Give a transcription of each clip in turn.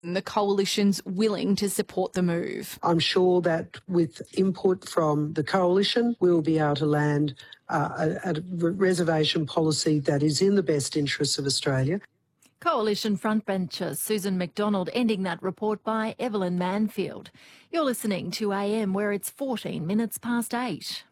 The coalition's willing to support the move. I'm sure that with input from the coalition, we'll be able to land a reservation policy that is in the best interests of Australia. Coalition frontbencher Susan McDonald ending that report by Evelyn Manfield. You're listening to AM where it's 14 minutes past 8.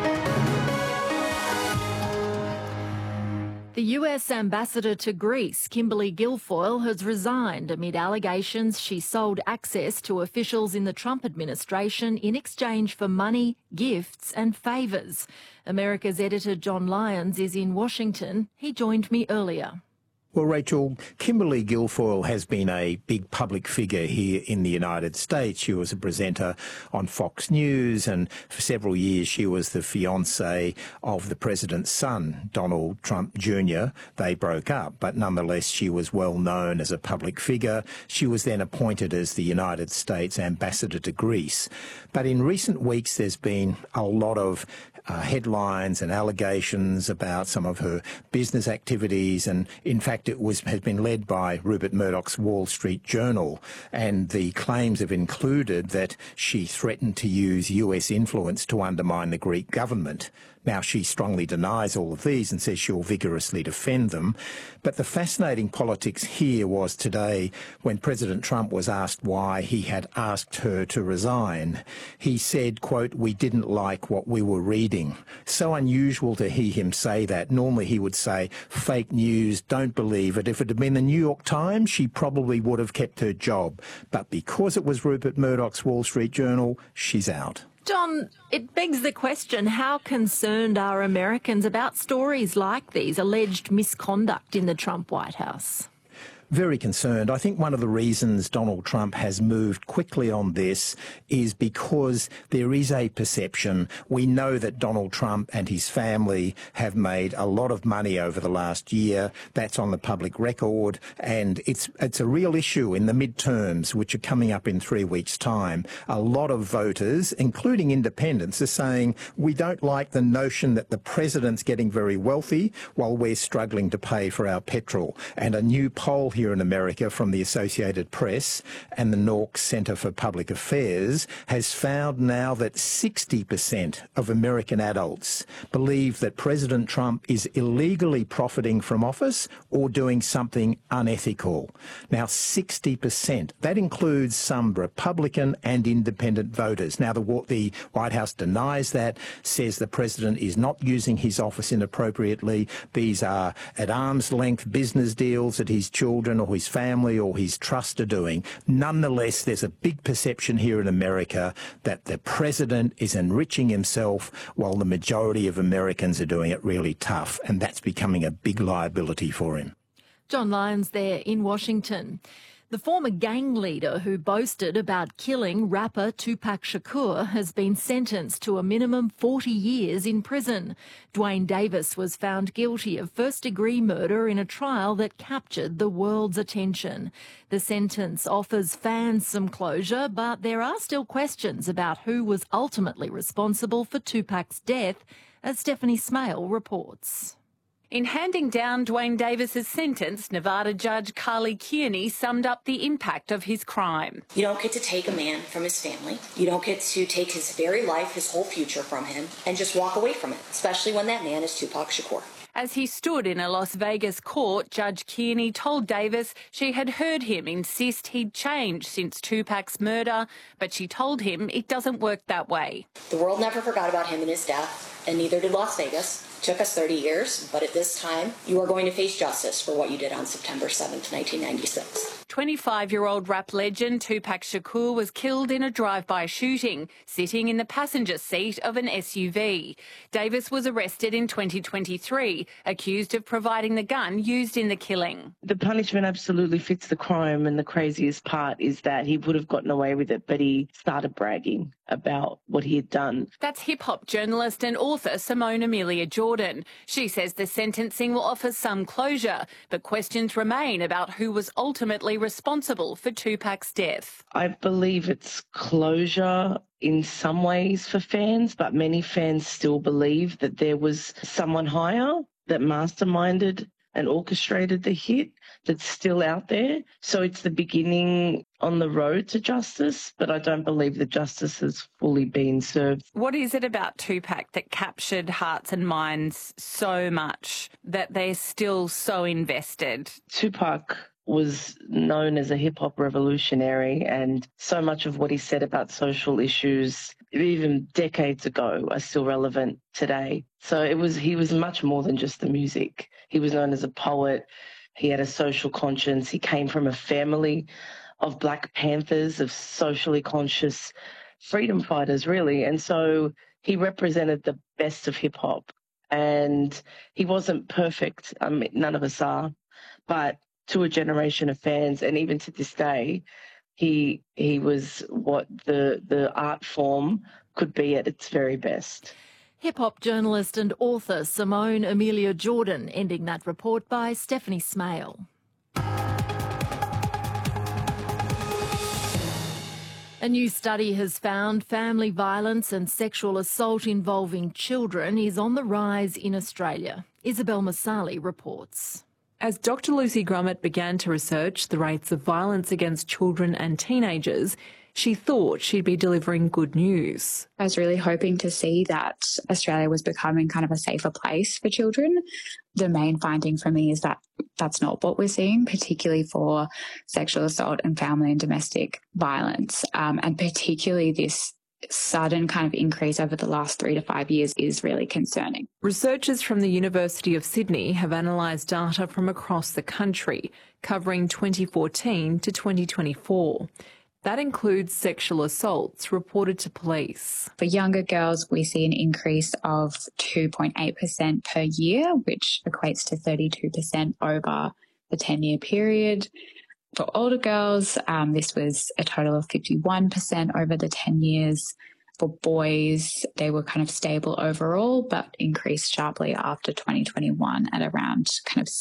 The US ambassador to Greece, Kimberly Guilfoyle, has resigned amid allegations she sold access to officials in the Trump administration in exchange for money, gifts and favours. America's editor John Lyons is in Washington. He joined me earlier. Well, Rachel, Kimberly Guilfoyle has been a big public figure here in the United States. She was a presenter on Fox News, and for several years she was the fiancée of the president's son, Donald Trump Jr. They broke up, but nonetheless she was well known as a public figure. She was then appointed as the United States ambassador to Greece. But in recent weeks there's been a lot of headlines and allegations about some of her business activities, and in fact it has been led by Rupert Murdoch's Wall Street Journal, and the claims have included that she threatened to use US influence to undermine the Greek government. Now, she strongly denies all of these and says she'll vigorously defend them. But the fascinating politics here was today when President Trump was asked why he had asked her to resign. He said, quote, "We didn't like what we were reading." So unusual to hear him say that. Normally he would say, fake news, don't believe it. If it had been the New York Times, she probably would have kept her job. But because it was Rupert Murdoch's Wall Street Journal, she's out. John, it begs the question, how concerned are Americans about stories like these, alleged misconduct in the Trump White House? Very concerned. I think one of the reasons Donald Trump has moved quickly on this is because there is a perception. We know that Donald Trump and his family have made a lot of money over the last year. That's on the public record, and it's a real issue in the midterms, which are coming up in 3 weeks' time. A lot of voters, including independents, are saying we don't like the notion that the president's getting very wealthy while we're struggling to pay for our petrol. And a new poll here in America from the Associated Press and the Nork Centre for Public Affairs has found now that 60% of American adults believe that President Trump is illegally profiting from office or doing something unethical. Now, 60%. That includes some Republican and independent voters. Now, the White House denies that, says the president is not using his office inappropriately. These are at arm's length business deals that his children or his family or his trust are doing. Nonetheless, there's a big perception here in America that the president is enriching himself while the majority of Americans are doing it really tough, and that's becoming a big liability for him. John Lyons there in Washington. The former gang leader who boasted about killing rapper Tupac Shakur has been sentenced to a minimum 40 years in prison. Dwayne Davis was found guilty of first-degree murder in a trial that captured the world's attention. The sentence offers fans some closure, but there are still questions about who was ultimately responsible for Tupac's death, as Stephanie Smale reports. In handing down Dwayne Davis's sentence, Nevada Judge Carly Kearney summed up the impact of his crime. You don't get to take a man from his family. You don't get to take his very life, his whole future from him, and just walk away from it, especially when that man is Tupac Shakur. As he stood in a Las Vegas court, Judge Kearney told Davis she had heard him insist he'd changed since Tupac's murder, but she told him it doesn't work that way. The world never forgot about him and his death, and neither did Las Vegas. It took us 30 years, but at this time, you are going to face justice for what you did on September 7th, 1996. 25-year-old rap legend Tupac Shakur was killed in a drive-by shooting, sitting in the passenger seat of an SUV. Davis was arrested in 2023, accused of providing the gun used in the killing. The punishment absolutely fits the crime, and the craziest part is that he would have gotten away with it, but he started bragging about what he had done. That's hip-hop journalist and author Simone Amelia Jordan. She says the sentencing will offer some closure, but questions remain about who was ultimately responsible for Tupac's death. I believe it's closure in some ways for fans, but many fans still believe that there was someone higher that masterminded and orchestrated the hit that's still out there. So it's the beginning on the road to justice, but I don't believe that justice has fully been served. What is it about Tupac that captured hearts and minds so much that they're still so invested? Tupac was known as a hip-hop revolutionary, and so much of what he said about social issues, even decades ago, are still relevant today. So he was much more than just the music. He was known as a poet. He had a social conscience. He came from a family of Black Panthers, of socially conscious freedom fighters, really. And so he represented the best of hip-hop. And he wasn't perfect. I mean, none of us are. But to a generation of fans, and even to this day, he was what the art form could be at its very best. Hip-hop journalist and author Simone Amelia Jordan, ending that report by Stephanie Smale. A new study has found family violence and sexual assault involving children is on the rise in Australia. Isabel Masali reports. As Dr. Lucy Grummet began to research the rates of violence against children and teenagers, she thought she'd be delivering good news. I was really hoping to see that Australia was becoming kind of a safer place for children. The main finding for me is that that's not what we're seeing, particularly for sexual assault and family and domestic violence, and particularly this sudden kind of increase over the last 3 to 5 years is really concerning. Researchers from the University of Sydney have analysed data from across the country, covering 2014 to 2024. That includes sexual assaults reported to police. For younger girls, we see an increase of 2.8% per year, which equates to 32% over the 10-year period. For older girls, this was a total of 51% over the 10 years. For boys, they were kind of stable overall, but increased sharply after 2021 at around kind of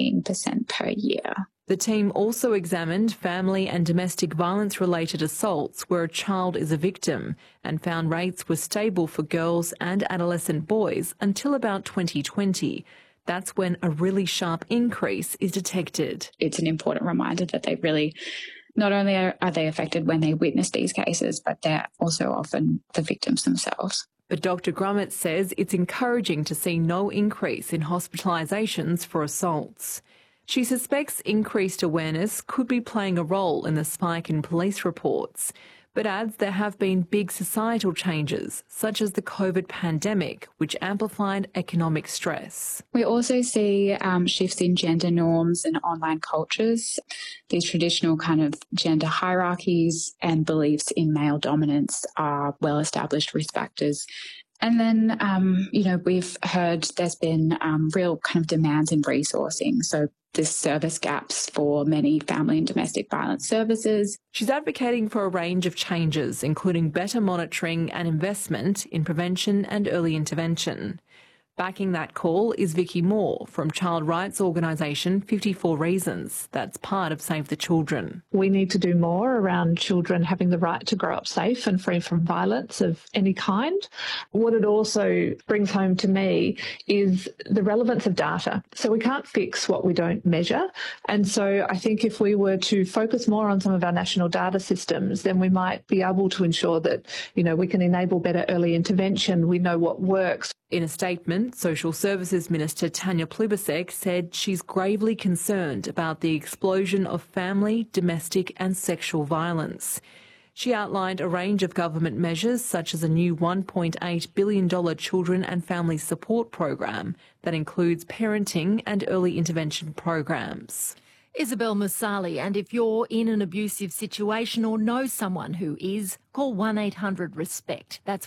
17% per year. The team also examined family and domestic violence-related assaults where a child is a victim and found rates were stable for girls and adolescent boys until about 2020. That's when a really sharp increase is detected. It's an important reminder that they really, not only are they affected when they witness these cases, but they're also often the victims themselves. But Dr. Grummet says it's encouraging to see no increase in hospitalisations for assaults. She suspects increased awareness could be playing a role in the spike in police reports, but adds there have been big societal changes, such as the COVID pandemic, which amplified economic stress. We also see shifts in gender norms and online cultures. These traditional kind of gender hierarchies and beliefs in male dominance are well-established risk factors. And then, we've heard there's been real kind of demands in resourcing. So there's service gaps for many family and domestic violence services. She's advocating for a range of changes, including better monitoring and investment in prevention and early intervention. Backing that call is Vicky Moore from child rights organisation 54 Reasons. That's part of Save the Children. We need to do more around children having the right to grow up safe and free from violence of any kind. What it also brings home to me is the relevance of data. So we can't fix what we don't measure. And so I think if we were to focus more on some of our national data systems, then we might be able to ensure that, we can enable better early intervention. We know what works. In a statement, Social Services Minister Tanya Plibersek said she's gravely concerned about the explosion of family, domestic and sexual violence. She outlined a range of government measures such as a new $1.8 billion children and family support program that includes parenting and early intervention programs. Isabel Masali, and if you're in an abusive situation or know someone who is, call 1-800-RESPECT. That's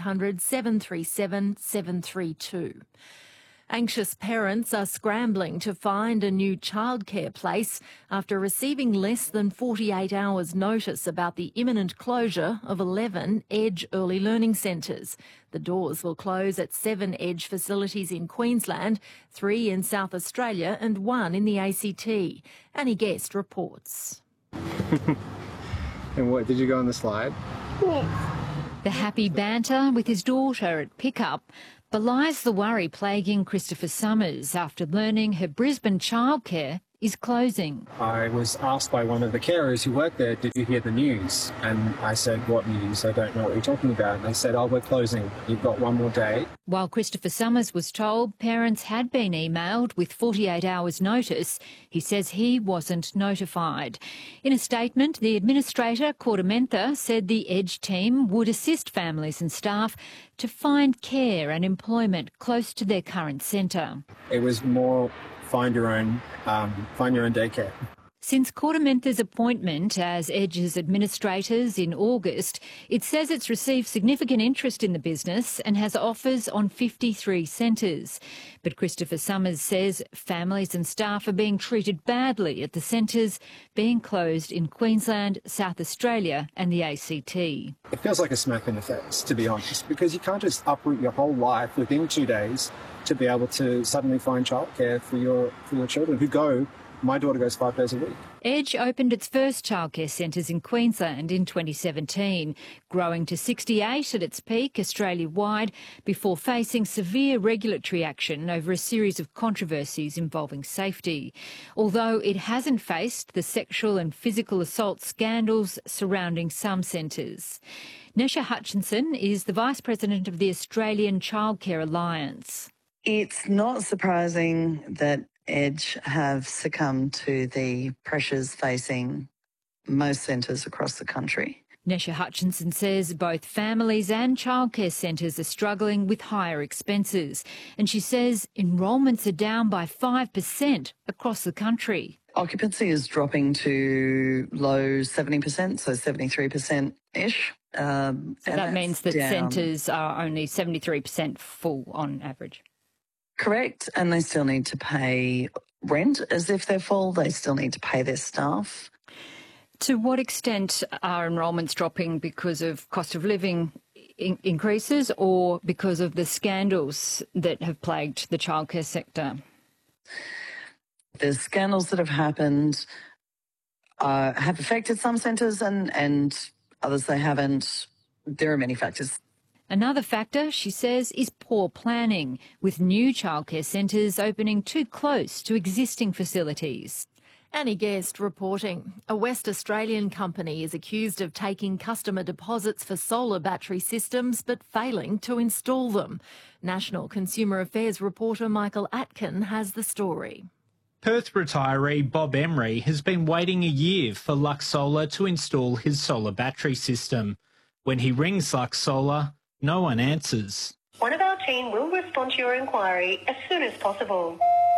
1-800-737-732. Anxious parents are scrambling to find a new childcare place after receiving less than 48 hours notice about the imminent closure of 11 Edge early learning centres. The doors will close at 7 Edge facilities in Queensland, 3 in South Australia and 1 in the ACT. Annie Guest reports. And what, did you go on the slide? Yes. The happy banter with his daughter at pickup belies the worry plaguing Christopher Summers after learning her Brisbane childcare is closing. I was asked by one of the carers who worked there, did you hear the news? And I said, what news? I don't know what you're talking about. And they said, oh, we're closing. You've got one more day. While Christopher Summers was told parents had been emailed with 48 hours notice, he says he wasn't notified. In a statement, the administrator, Kordamentha, said the EDGE team would assist families and staff to find care and employment close to their current centre. It was more find your own daycare. Since Kordamentha's appointment as EDGE's administrators in August, it says it's received significant interest in the business and has offers on 53 centres. But Christopher Summers says families and staff are being treated badly at the centres being closed in Queensland, South Australia and the ACT. It feels like a smack in the face, to be honest, because you can't just uproot your whole life within 2 days to be able to suddenly find childcare for your children who go. My daughter goes 5 days a week. EDGE opened its first childcare centres in Queensland in 2017, growing to 68 at its peak Australia-wide before facing severe regulatory action over a series of controversies involving safety. Although it hasn't faced the sexual and physical assault scandals surrounding some centres. Nesha Hutchinson is the Vice President of the Australian Childcare Alliance. It's not surprising that EDGE have succumbed to the pressures facing most centres across the country. Nesha Hutchinson says both families and childcare centres are struggling with higher expenses. And she says enrolments are down by 5% across the country. Occupancy is dropping to low 70%, so 73%-ish. So that means that centres are only 73% full on average. Correct, and they still need to pay rent as if they're full. They still need to pay their staff. To what extent are enrolments dropping because of cost of living increases or because of the scandals that have plagued the childcare sector? The scandals that have happened have affected some centres and others they haven't. There are many factors. Another factor, she says, is poor planning, with new childcare centres opening too close to existing facilities. Annie Guest reporting. A West Australian company is accused of taking customer deposits for solar battery systems but failing to install them. National Consumer Affairs reporter Michael Atkin has the story. Perth retiree Bob Emery has been waiting a year for Lux Solar to install his solar battery system. When he rings Lux Solar, no one answers. One of our team will respond to your inquiry as soon as possible.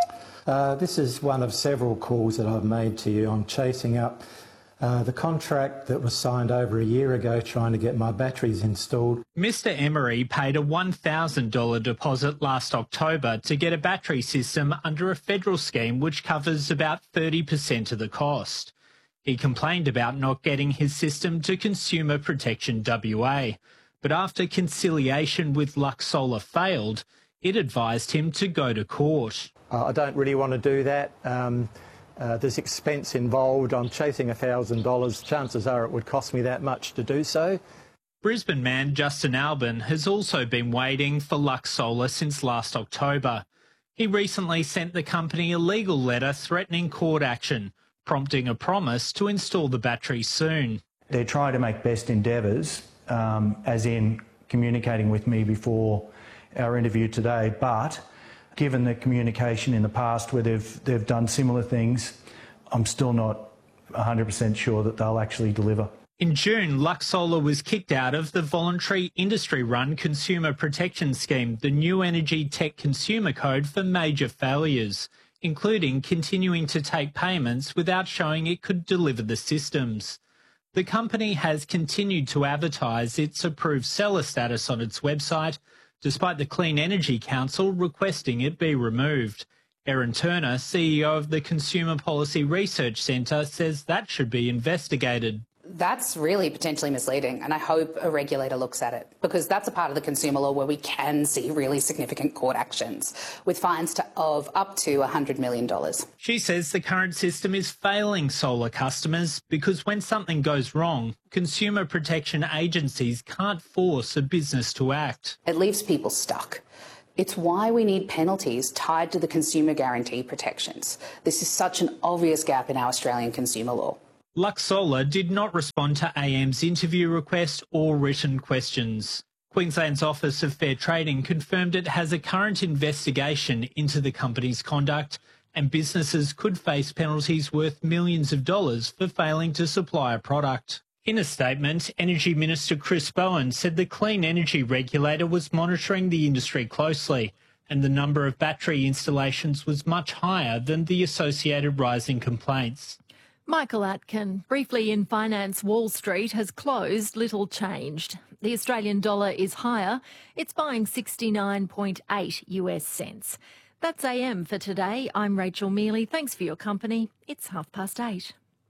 This is one of several calls that I've made to you. I'm chasing up the contract that was signed over a year ago trying to get my batteries installed. Mr Emery paid a $1,000 deposit last October to get a battery system under a federal scheme which covers about 30% of the cost. He complained about not getting his system to Consumer Protection WA. But after conciliation with Lux Solar failed, it advised him to go to court. I don't really want to do that. There's expense involved. I'm chasing $1,000. Chances are it would cost me that much to do so. Brisbane man Justin Albin has also been waiting for Lux Solar since last October. He recently sent the company a legal letter threatening court action, prompting a promise to install the battery soon. They're trying to make best endeavours, as in communicating with me before our interview today, but given the communication in the past where they've done similar things, I'm still not 100% sure that they'll actually deliver. In June, Lux Solar was kicked out of the voluntary industry-run Consumer Protection Scheme, the New Energy Tech Consumer Code, for major failures, including continuing to take payments without showing it could deliver the systems. The company has continued to advertise its approved seller status on its website, despite the Clean Energy Council requesting it be removed. Erin Turner, CEO of the Consumer Policy Research Centre, says that should be investigated. That's really potentially misleading, and I hope a regulator looks at it, because that's a part of the consumer law where we can see really significant court actions with fines of up to $100 million. She says the current system is failing solar customers because when something goes wrong, consumer protection agencies can't force a business to act. It leaves people stuck. It's why we need penalties tied to the consumer guarantee protections. This is such an obvious gap in our Australian consumer law. Lux Solar did not respond to AM's interview request or written questions. Queensland's Office of Fair Trading confirmed it has a current investigation into the company's conduct, and businesses could face penalties worth millions of dollars for failing to supply a product. In a statement, Energy Minister Chris Bowen said the Clean Energy Regulator was monitoring the industry closely, and the number of battery installations was much higher than the associated rise in complaints. Michael Atkin, briefly in finance, Wall Street has closed little changed. The Australian dollar is higher. It's buying 69.8 US cents. That's AM for today. I'm Rachel Mealy. Thanks for your company. It's 8:30.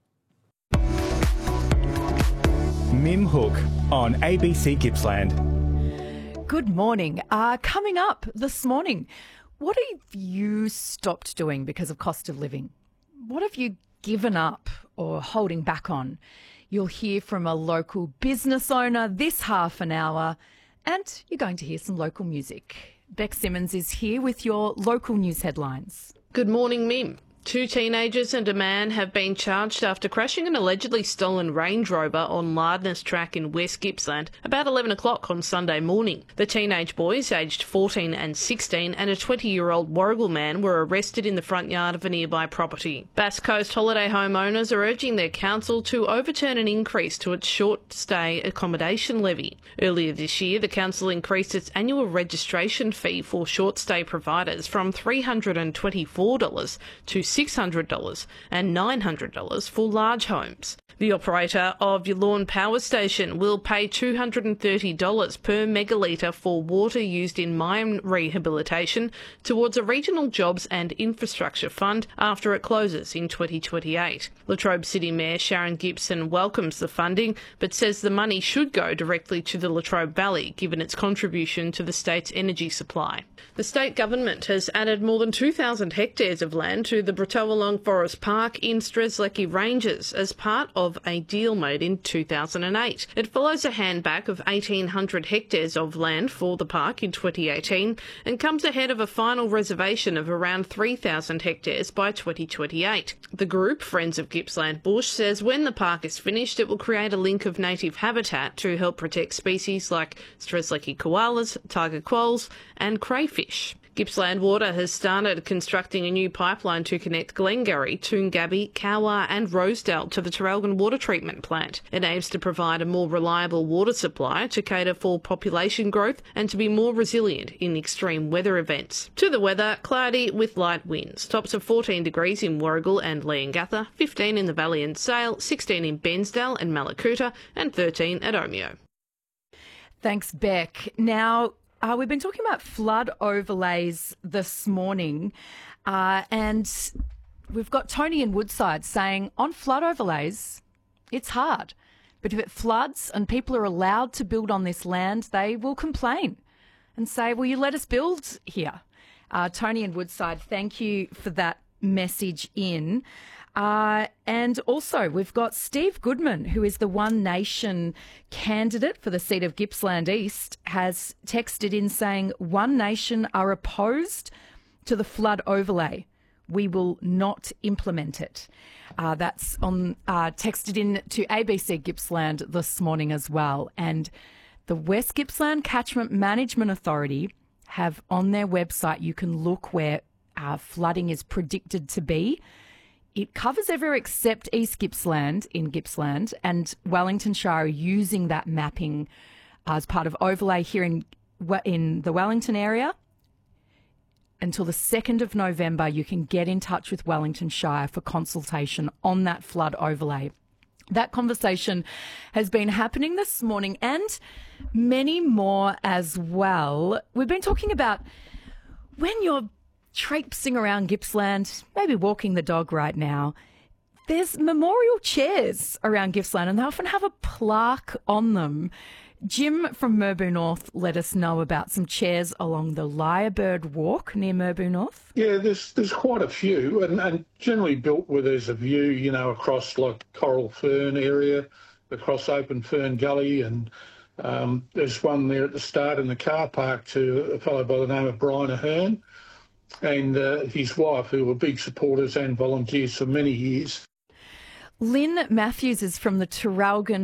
Mim Hook on ABC Gippsland. Good morning. Coming up this morning, what have you stopped doing because of cost of living? What have you given up or holding back on? You'll hear from a local business owner this half an hour, and you're going to hear some local music. Beck Simmons is here with your local news headlines. Good morning, Mim. 2 teenagers and a man have been charged after crashing an allegedly stolen Range Rover on Lardners Track in West Gippsland about 11 o'clock on Sunday morning. The teenage boys, aged 14 and 16, and a 20-year-old Warragul man were arrested in the front yard of a nearby property. Bass Coast holiday home owners are urging their council to overturn an increase to its short-stay accommodation levy. Earlier this year, the council increased its annual registration fee for short-stay providers from $324 to $600 and $900 for large homes. The operator of Yallourn Power Station will pay $230 per megalitre for water used in mine rehabilitation towards a regional jobs and infrastructure fund after it closes in 2028. Latrobe City Mayor Sharon Gibson welcomes the funding, but says the money should go directly to the Latrobe Valley, given its contribution to the state's energy supply. The state government has added more than 2,000 hectares of land to the Brotowalong Forest Park in Strzelecki Ranges as part of a deal made in 2008. It follows a handback of 1,800 hectares of land for the park in 2018 and comes ahead of a final reservation of around 3,000 hectares by 2028. The group, Friends of Gippsland Bush, says when the park is finished it will create a link of native habitat to help protect species like Strzelecki koalas, tiger quolls and crayfish. Gippsland Water has started constructing a new pipeline to connect Glengarry, Toongabbie, Kowar and Rosedale to the Traralgon water treatment plant. It aims to provide a more reliable water supply to cater for population growth and to be more resilient in extreme weather events. To the weather, cloudy with light winds. Tops of 14 degrees in Warragul and Leongatha, 15 in the Valley and Sale, 16 in Bensdale and Mallacoota and 13 at Omeo. Thanks, Beck. Now, we've been talking about flood overlays this morning, and we've got Tony in Woodside saying on flood overlays, it's hard. But if it floods and people are allowed to build on this land, they will complain and say, will you let us build here? Tony in Woodside, thank you for that message in. And also, we've got Steve Goodman, who is the One Nation candidate for the seat of Gippsland East, has texted in saying, One Nation are opposed to the flood overlay. We will not implement it. That's on texted in to ABC Gippsland this morning as well. And the West Gippsland Catchment Management Authority have on their website, you can look where flooding is predicted to be. It covers everywhere except East Gippsland in Gippsland, and Wellington Shire are using that mapping as part of overlay here in the Wellington area. Until the 2nd of November, you can get in touch with Wellington Shire for consultation on that flood overlay. That conversation has been happening this morning and many more as well. We've been talking about when you're traipsing around Gippsland, maybe walking the dog right now, There's memorial chairs around Gippsland and they often have a plaque on them. Jim from Merbau North let us know about some chairs along the Lyrebird Walk near Merbau North. Yeah, there's quite a few and generally built where there's a view, you know, across like Coral Fern area, across Open Fern Gully, and there's one there at the start in the car park to a fellow by the name of Brian Ahern and his wife, who were big supporters and volunteers for many years. Lynn Matthews is from the Traralgon